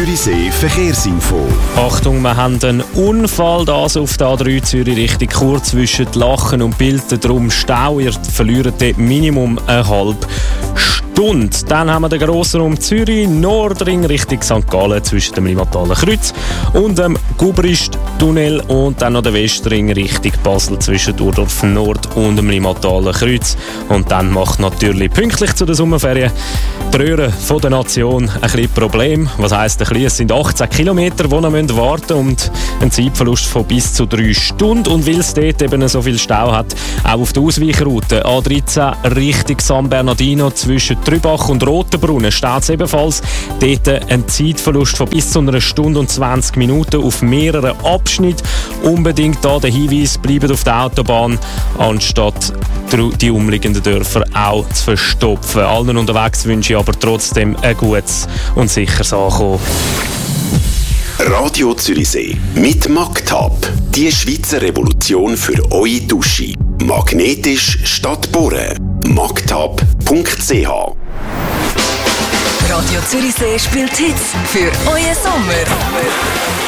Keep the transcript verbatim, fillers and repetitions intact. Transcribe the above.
Zürichsee Verkehrsinfo. Achtung, wir haben einen Unfall, das auf der A drei Zürich Richtung Chur zwischen Lachen und Bilten, drum Stau. Ihr verliert dort Minimum eine halbe Stunde. Dann haben wir den Grossraum Zürich, Nordring Richtung Sankt Gallen zwischen dem Limmatalen Kreuz und dem Gubrist-Tunnel und dann noch den Westring Richtung Basel zwischen Urdorf Nord und dem Limmatalen Kreuz. Und dann macht natürlich pünktlich zu den Sommerferien die Röhre von der Nation ein bisschen Problem. Was heisst ein bisschen? Es sind achtzehn Kilometer, die noch warten und ein Zeitverlust von bis zu drei Stunden. Und weil es dort eben so viel Stau hat, auch auf der Ausweichroute A dreizehn Richtung San Bernardino zwischen Trübach und Rotenbrunnen steht es ebenfalls. Dort ein Zeitverlust von bis zu einer Stunde und zwanzig Minuten auf mehreren Abschnitten. Unbedingt da der Hinweis, bleibt auf der Autobahn, anstatt die umliegenden Dörfer auch zu verstopfen. Allen unterwegs wünsche ich aber trotzdem ein gutes und sicheres Ankommen. Radio Zürichsee mit Magtab. Die Schweizer Revolution für eure Dusche. Magnetisch statt bohren. magtab punkt c h Radio Zürichsee spielt Hits für euren Sommer.